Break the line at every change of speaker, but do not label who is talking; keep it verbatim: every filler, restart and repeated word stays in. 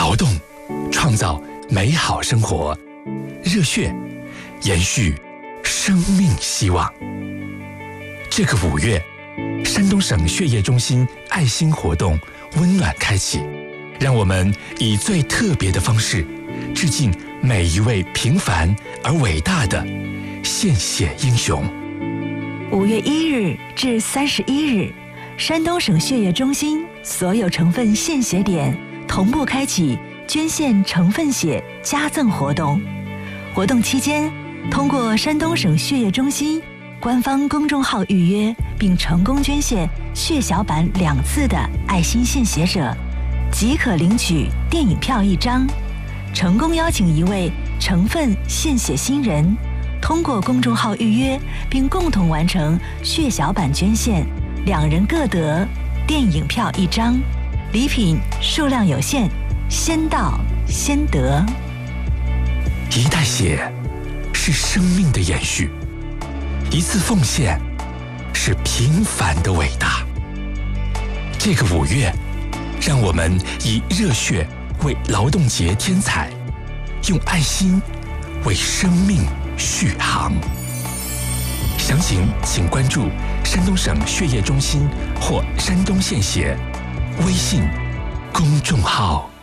劳动，创造美好生活；热血，延续生命希望。这个五月，山东省血液中心爱心活动温暖开启，让我们以最特别的方式，致敬每一位平凡而伟大的献血英雄。
五月一日至三十一日，山东省血液中心所有成分献血点同步开启捐献成分血加赠活动。活动期间，通过山东省血液中心官方公众号预约并成功捐献血小板两次的爱心献血者，即可领取电影票一张。成功邀请一位成分献血新人，通过公众号预约并共同完成血小板捐献，两人各得电影票一张。礼品数量有限，先到先得。
一袋血是生命的延续，一次奉献是平凡的伟大。这个五月，让我们以热血为劳动节添彩，用爱心为生命续航。详情请关注山东省血液中心或山东献血微信公众号。